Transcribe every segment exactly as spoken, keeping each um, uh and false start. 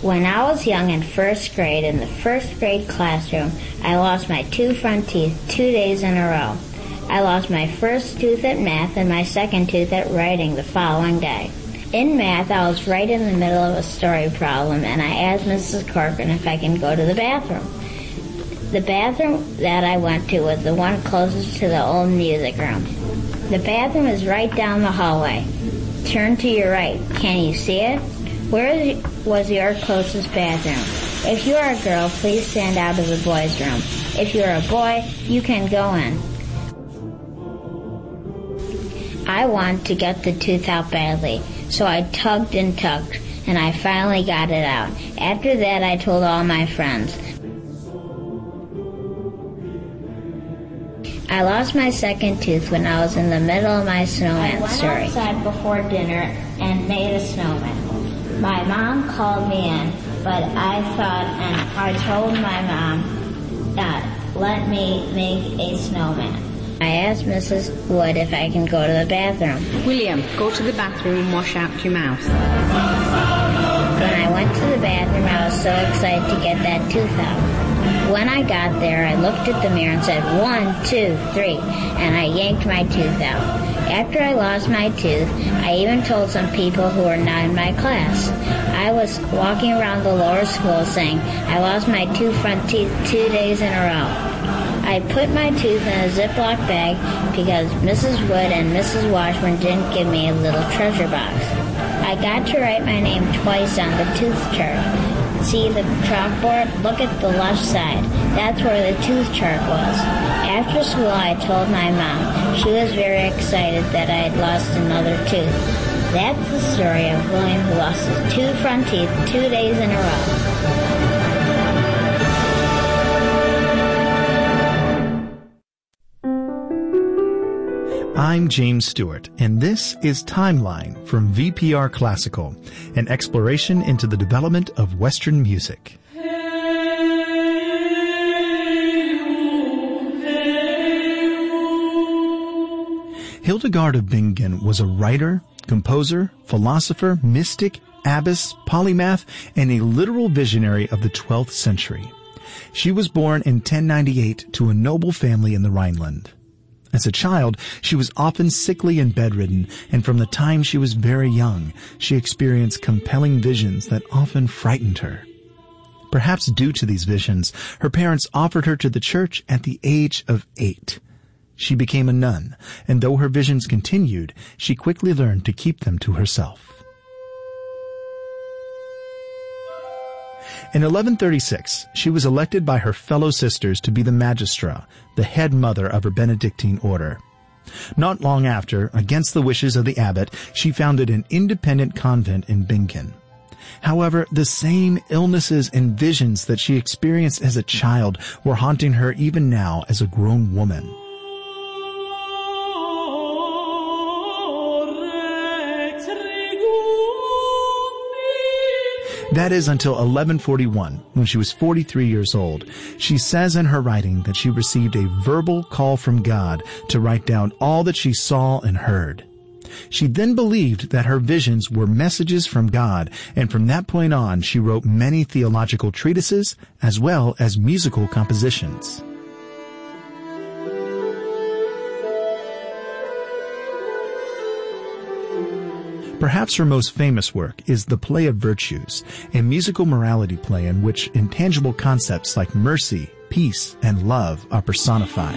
When I was young in first grade, in the first grade classroom, I lost my two front teeth two days in a row. I lost my first tooth at math and my second tooth at writing the following day. In math, I was right in the middle of a story problem, and I asked Missus Corcoran if I can go to the bathroom. The bathroom that I went to was the one closest to the old music room. The bathroom is right down the hallway. Turn to your right. Can you see it? Where was your closest bathroom? If you are a girl, please stand out of the boys' room. If you are a boy, you can go in. I wanted to get the tooth out badly, so I tugged and tugged, and I finally got it out. After that, I told all my friends. I lost my second tooth when I was in the middle of my snowman story. I went outside before dinner and made a snowman. My mom called me in, but I thought, and I told my mom that let me make a snowman. I asked Missus Wood if I can go to the bathroom. William, go to the bathroom and wash out your mouth. When I went to the bathroom, I was so excited to get that tooth out. When I got there, I looked at the mirror and said, one, two, three, and I yanked my tooth out. After I lost my tooth, I even told some people who were not in my class. I was walking around the lower school saying, I lost my two front teeth two days in a row. I put my tooth in a Ziploc bag because Missus Wood and Missus Washburn didn't give me a little treasure box. I got to write my name twice on the tooth chart. See the chalkboard? Look at the left side. That's where the tooth chart was. After school, I told my mom. She was very excited that I had lost another tooth. That's the story of William who lost his two front teeth two days in a row. I'm James Stewart, and this is Timeline from V P R Classical, an exploration into the development of Western music. Hildegard of Bingen was a writer, composer, philosopher, mystic, abbess, polymath, and a literal visionary of the twelfth century. She was born in ten ninety-eight to a noble family in the Rhineland. As a child, she was often sickly and bedridden, and from the time she was very young, she experienced compelling visions that often frightened her. Perhaps due to these visions, her parents offered her to the church at the age of eight. She became a nun, and though her visions continued, she quickly learned to keep them to herself. In eleven thirty-six, she was elected by her fellow sisters to be the magistra, the head mother of her Benedictine order. Not long after, against the wishes of the abbot, she founded an independent convent in Bingen. However, the same illnesses and visions that she experienced as a child were haunting her even now as a grown woman. That is until eleven forty-one, when she was forty-three years old. She says in her writing that she received a verbal call from God to write down all that she saw and heard. She then believed that her visions were messages from God, and from that point on she wrote many theological treatises as well as musical compositions. Perhaps her most famous work is The Play of Virtues, a musical morality play in which intangible concepts like mercy, peace, and love are personified.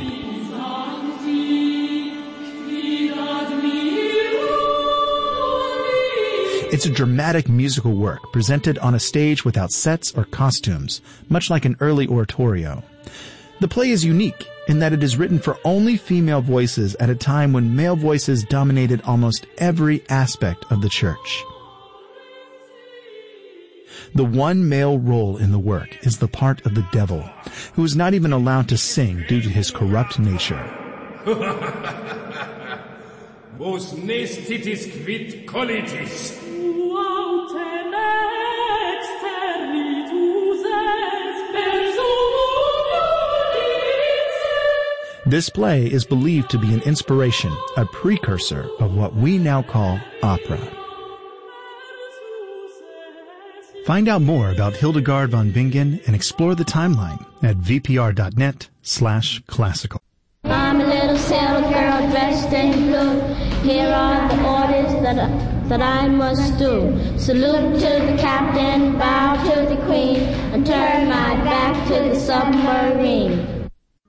It's a dramatic musical work presented on a stage without sets or costumes, much like an early oratorio. The play is unique in that it is written for only female voices at a time when male voices dominated almost every aspect of the church. The one male role in the work is the part of the devil, who is not even allowed to sing due to his corrupt nature. Vos nestitis quid collitis. This play is believed to be an inspiration, a precursor of what we now call opera. Find out more about Hildegard von Bingen and explore the timeline at vpr.net slash classical. I'm a little sailor girl dressed in blue. Here are the orders that I, that I must do. Salute to the captain, bow to the queen, and turn my back to the submarine.